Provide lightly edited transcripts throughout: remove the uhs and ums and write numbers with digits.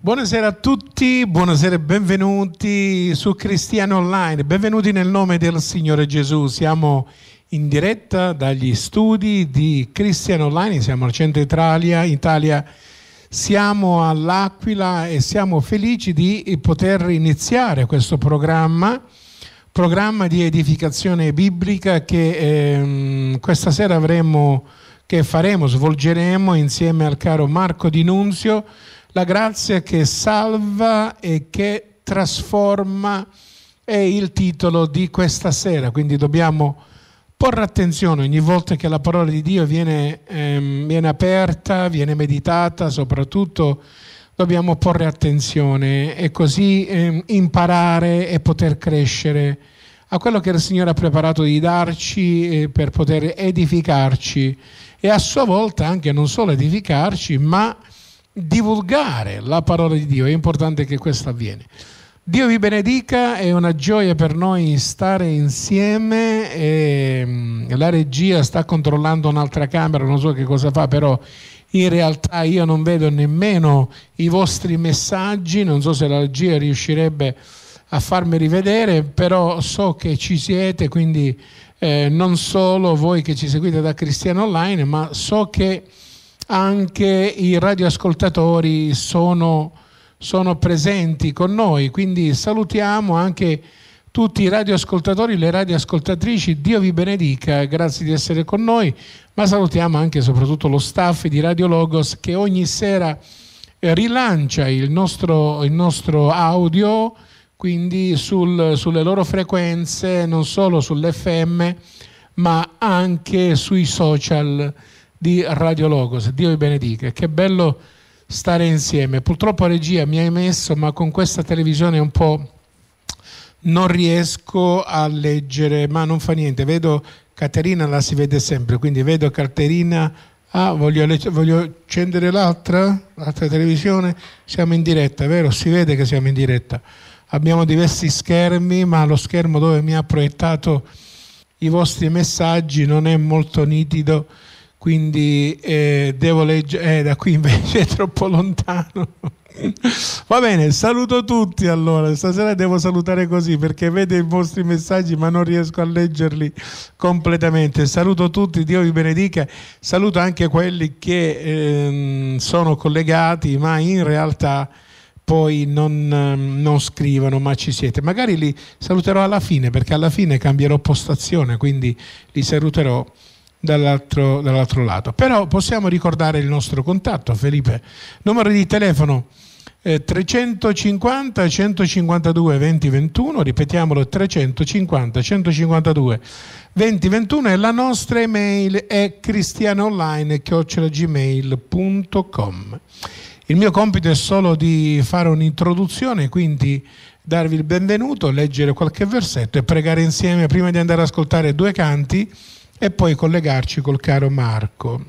Buonasera a tutti, buonasera e benvenuti su Cristiano Online, benvenuti nel nome del Signore Gesù. Siamo in diretta dagli studi di Cristiano Online, siamo al centro Italia, siamo all'Aquila e siamo felici di poter iniziare questo programma di edificazione biblica che questa sera svolgeremo insieme al caro Marco Di Nunzio. La grazia che salva e che trasforma è il titolo di questa sera, quindi dobbiamo porre attenzione ogni volta che la parola di Dio viene aperta, viene meditata, soprattutto dobbiamo porre attenzione e così imparare e poter crescere a quello che il Signore ha preparato di darci per poter edificarci e a sua volta anche non solo edificarci, ma divulgare la parola di Dio. È importante che questo avviene. Dio vi benedica, è una gioia per noi stare insieme e la regia sta controllando un'altra camera, non so che cosa fa, però in realtà io non vedo nemmeno i vostri messaggi, non so se la regia riuscirebbe a farmi rivedere, però so che ci siete, quindi non solo voi che ci seguite da Cristiano Online, ma so che anche i radioascoltatori sono presenti con noi, quindi salutiamo anche tutti i radioascoltatori, le radioascoltatrici. Dio vi benedica, grazie di essere con noi, ma salutiamo anche e soprattutto lo staff di Radio Logos che ogni sera rilancia il nostro audio, quindi sulle loro frequenze, non solo sull'FM ma anche sui social di Radio Logos. Dio vi benedica, che bello stare insieme. Purtroppo regia mi hai messo, ma con questa televisione un po' non riesco a leggere, ma non fa niente, vedo Caterina, la si vede sempre, quindi vedo Caterina. Voglio accendere l'altra televisione, siamo in diretta, vero? Si vede che siamo in diretta, abbiamo diversi schermi, ma lo schermo dove mi ha proiettato i vostri messaggi non è molto nitido, quindi devo leggere, da qui invece è troppo lontano. Va bene, saluto tutti allora, stasera devo salutare così perché vedo i vostri messaggi ma non riesco a leggerli completamente. Saluto tutti, Dio vi benedica, saluto anche quelli che sono collegati ma in realtà poi non scrivono, ma ci siete. Magari li saluterò alla fine, perché alla fine cambierò postazione, quindi li saluterò dall'altro lato. Però possiamo ricordare il nostro contatto, Felipe. Numero di telefono 350 152 2021, ripetiamolo, 350 152 2021, e la nostra email è cristianoonline@gmail.com. Il mio compito è solo di fare un'introduzione, quindi darvi il benvenuto, leggere qualche versetto e pregare insieme prima di andare ad ascoltare due canti e poi collegarci col caro Marco.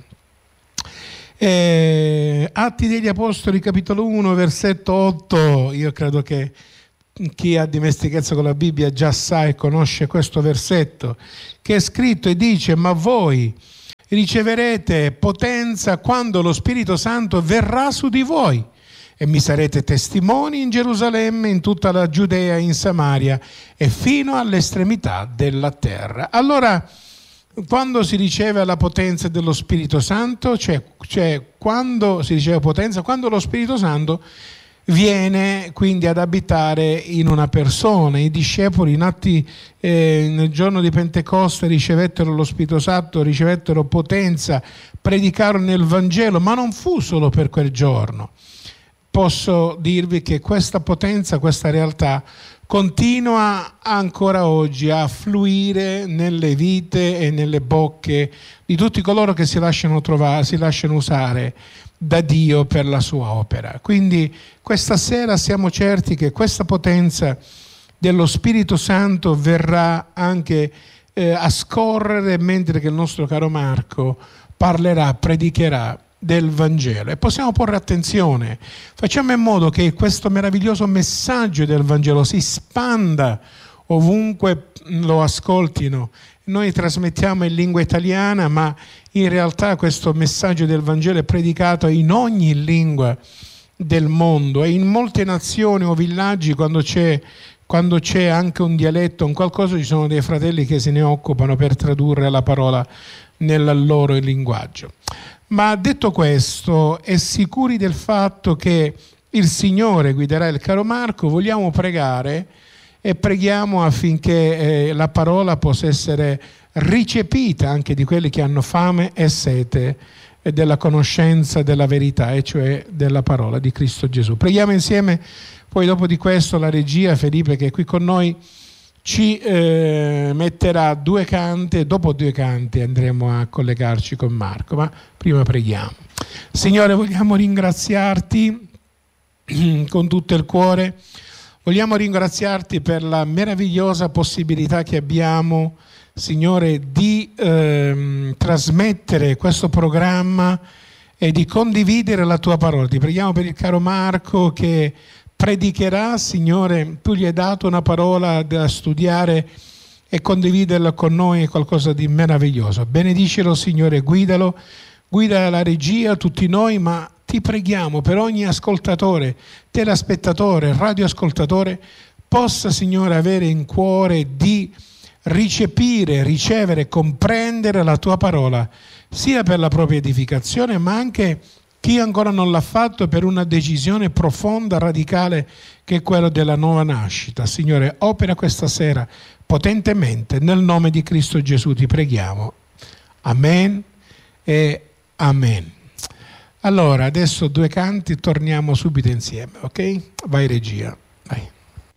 Atti degli Apostoli, capitolo 1, versetto 8. Io credo che chi ha dimestichezza con la Bibbia già sa e conosce questo versetto, che è scritto e dice: ma voi riceverete potenza quando lo Spirito Santo verrà su di voi e mi sarete testimoni in Gerusalemme, in tutta la Giudea, in Samaria e fino all'estremità della terra. Allora, quando si riceve la potenza dello Spirito Santo, cioè quando si riceve potenza, quando lo Spirito Santo viene quindi ad abitare in una persona. I discepoli nel giorno di Pentecoste ricevettero lo Spirito Santo, ricevettero potenza, predicarono il Vangelo, ma non fu solo per quel giorno. Posso dirvi che questa potenza, questa realtà continua ancora oggi a fluire nelle vite e nelle bocche di tutti coloro che si lasciano usare da Dio per la sua opera. Quindi questa sera siamo certi che questa potenza dello Spirito Santo verrà anche a scorrere mentre che il nostro caro Marco parlerà, predicherà del Vangelo. E possiamo porre attenzione, facciamo in modo che questo meraviglioso messaggio del Vangelo si spanda ovunque lo ascoltino. Noi trasmettiamo in lingua italiana, ma in realtà questo messaggio del Vangelo è predicato in ogni lingua del mondo, e in molte nazioni o villaggi quando c'è anche un dialetto, un qualcosa, ci sono dei fratelli che se ne occupano per tradurre la parola nel loro linguaggio. Ma detto questo, e sicuri del fatto che il Signore guiderà il caro Marco, vogliamo pregare e preghiamo affinché la parola possa essere ricepita anche di quelli che hanno fame e sete della conoscenza della verità, e cioè della parola di Cristo Gesù. Preghiamo insieme, poi dopo di questo la regia Felipe, che è qui con noi, ci metterà 2 canti, e dopo 2 canti andremo a collegarci con Marco, ma prima preghiamo. Signore, vogliamo ringraziarti con tutto il cuore, vogliamo ringraziarti per la meravigliosa possibilità che abbiamo, Signore, di trasmettere questo programma e di condividere la tua parola. Ti preghiamo per il caro Marco che predicherà, Signore, tu gli hai dato una parola da studiare e condividerla con noi, è qualcosa di meraviglioso. Benedicelo, Signore, guida la regia, tutti noi, ma ti preghiamo per ogni ascoltatore, telespettatore, radioascoltatore, possa, Signore, avere in cuore di ricepire, ricevere, comprendere la tua parola, sia per la propria edificazione, ma anche chi ancora non l'ha fatto per una decisione profonda, radicale, che è quella della nuova nascita. Signore, opera questa sera potentemente, nel nome di Cristo Gesù ti preghiamo. Amen e amen. Allora, adesso 2 canti, torniamo subito insieme, ok? Vai regia.